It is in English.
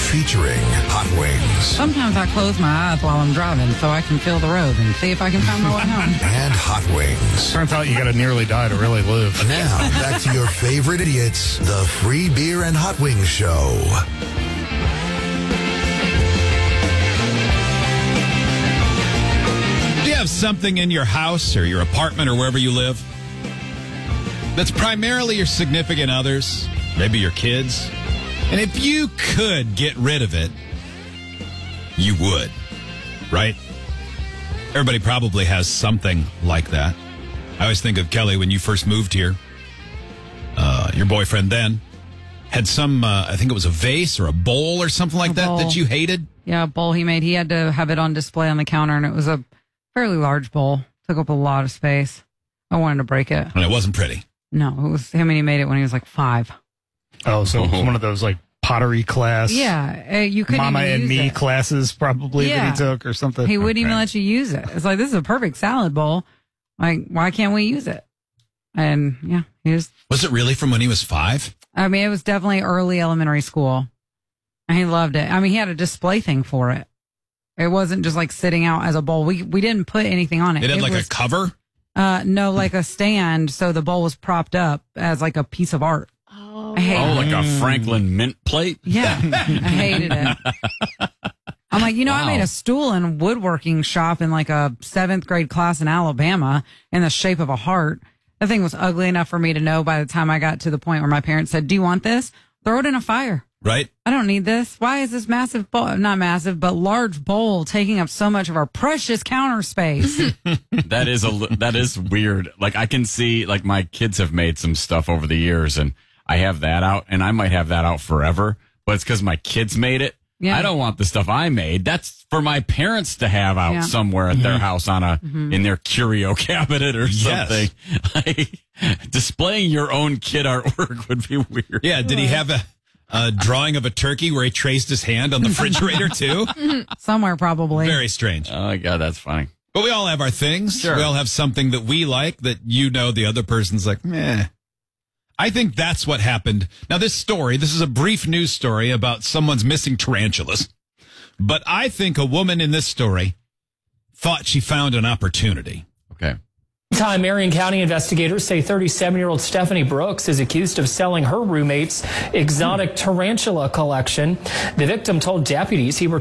featuring Hot Wings Sometimes I close my eyes while I'm driving so I can feel the road and see if I can find my way home. and Hot Wings. Turns out you got to nearly die to really live. Now, back to your favorite idiots, the Free Beer and Hot Wings Show. Do you have something in your house or your apartment or wherever you live that's primarily your significant others, maybe your kids? And if you could get rid of it, you would, right? Everybody probably has something like that. I always think of Kelly when you first moved here. Your boyfriend then had some, I think it was a vase or a bowl or something like that you hated. Yeah, a bowl he made. He had to have it on display on the counter, and it was a fairly large bowl. Took up a lot of space. I wanted to break it. And it wasn't pretty. No, it was him, and he made it when he was like 5. Oh, so it was one of those like pottery class. Yeah, you couldn't Mama even and use Me it. classes probably that he took or something. He wouldn't even Okay. let you use it. It's like, this is a perfect salad bowl. Like, why can't we use it? And yeah, he just, Was it really from when he was 5? I mean, it was definitely early elementary school. And he loved it. I mean, he had a display thing for it. It wasn't just like sitting out as a bowl. We didn't put anything on it. It had like was, a cover? no, like a stand. So the bowl was propped up as like a piece of art. I hated like a Franklin mint plate? Yeah, I hated it. I'm like, I made a stool in a woodworking shop in like a 7th grade class in Alabama in the shape of a heart. That thing was ugly enough for me to know by the time I got to the point where my parents said, "Do you want this? Throw it in a fire." Right? I don't need this. Why is this massive bowl, not massive, but large bowl taking up so much of our precious counter space? That is weird. Like, I can see, like, my kids have made some stuff over the years, and I have that out, and I might have that out forever, but it's because my kids made it. Yeah. I don't want the stuff I made. That's for my parents to have out somewhere at their house on in their curio cabinet or something. Like, displaying your own kid artwork would be weird. Yeah, did he have a drawing of a turkey where he traced his hand on the refrigerator too? Somewhere probably. Very strange. Oh, my God, that's funny. But we all have our things. Sure. We all have something that we like that the other person's like, meh. I think that's what happened. Now, this is a brief news story about someone's missing tarantulas. But I think a woman in this story thought she found an opportunity. Okay. Meantime, Marion County investigators say 37-year-old Stephanie Brooks is accused of selling her roommate's exotic tarantula collection. The victim told deputies he